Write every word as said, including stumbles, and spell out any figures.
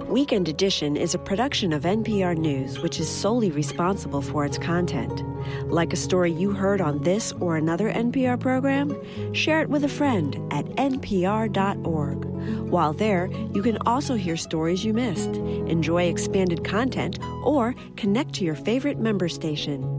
Weekend Edition is a production of N P R News, which is solely responsible for its content. Like a story you heard on this or another N P R program? Share it with a friend at N P R dot org. While there, you can also hear stories you missed, enjoy expanded content, or connect to your favorite member station.